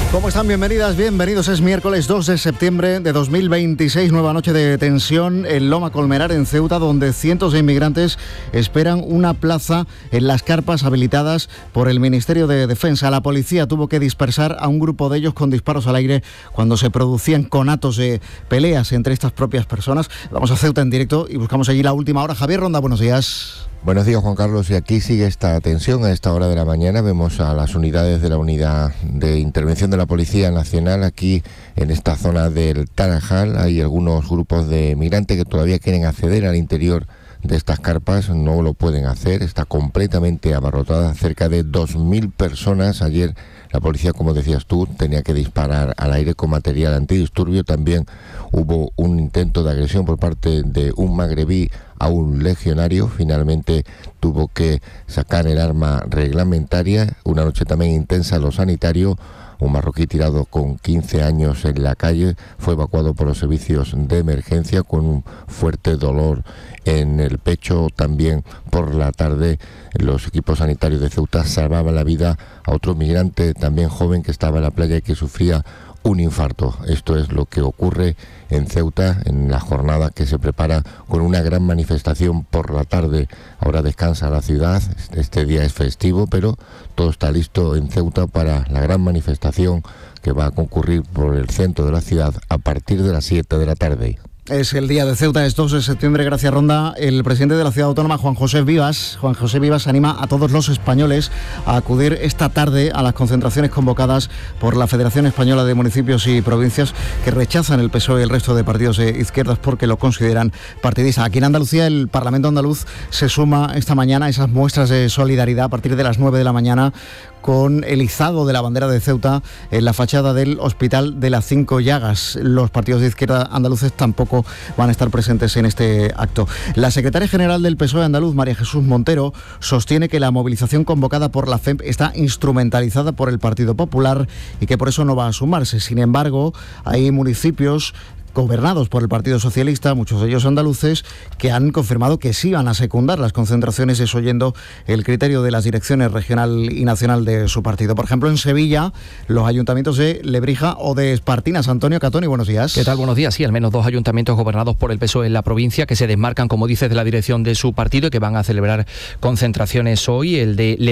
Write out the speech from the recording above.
¿Cómo están? Bienvenidas, bienvenidos. Es miércoles 2 de septiembre de 2026, nueva noche de tensión en Loma Colmenar, en Ceuta, donde cientos de inmigrantes esperan una plaza en las carpas habilitadas por el Ministerio de Defensa. La policía tuvo que dispersar a un grupo de ellos con disparos al aire cuando se producían conatos de peleas entre estas propias personas. Vamos a Ceuta en directo y buscamos allí la última hora. Javier Ronda, buenos días. Buenos días, Juan Carlos, y aquí sigue esta tensión. A esta hora de la mañana vemos a las unidades de la Unidad de Intervención de la Policía Nacional aquí en esta zona del Tarajal. Hay algunos grupos de migrantes que todavía quieren acceder al interior de estas carpas, no lo pueden hacer, está completamente abarrotada, cerca de 2.000 personas. Ayer la policía, como decías tú, tenía que disparar al aire con material antidisturbio. También hubo un intento de agresión por parte de un magrebí a un legionario. Finalmente tuvo que sacar el arma reglamentaria. Una noche también intensa en lo sanitario. Un marroquí tirado con 15 años en la calle fue evacuado por los servicios de emergencia con un fuerte dolor en el pecho. También por la tarde los equipos sanitarios de Ceuta salvaban la vida a otro migrante también joven que estaba en la playa y que sufría un infarto. Esto es lo que ocurre en Ceuta en la jornada que se prepara con una gran manifestación por la tarde. Ahora descansa la ciudad, este día es festivo, pero todo está listo en Ceuta para la gran manifestación que va a concurrir por el centro de la ciudad a partir de las 7 de la tarde. Es el día de Ceuta, es 2 de septiembre, gracias Ronda. El presidente de la ciudad autónoma, Juan José Vivas, anima a todos los españoles a acudir esta tarde a las concentraciones convocadas por la Federación Española de Municipios y Provincias, que rechazan el PSOE y el resto de partidos de izquierdas porque lo consideran partidista. Aquí en Andalucía, el Parlamento andaluz se suma esta mañana a esas muestras de solidaridad a partir de las 9 de la mañana con el izado de la bandera de Ceuta en la fachada del Hospital de las Cinco Llagas. Los partidos de izquierda andaluces tampoco van a estar presentes en este acto. La secretaria general del PSOE andaluz, María Jesús Montero, sostiene que la movilización convocada por la FEMP está instrumentalizada por el Partido Popular y que por eso no va a sumarse. Sin embargo, hay municipios gobernados por el Partido Socialista, muchos de ellos andaluces, que han confirmado que sí van a secundar las concentraciones, desoyendo el criterio de las direcciones regional y nacional de su partido. Por ejemplo, en Sevilla, los ayuntamientos de Lebrija o de Espartinas. Antonio Catoni, buenos días. ¿Qué tal? Buenos días. Sí, al menos 2 ayuntamientos gobernados por el PSOE en la provincia que se desmarcan, como dices, de la dirección de su partido y que van a celebrar concentraciones hoy. El de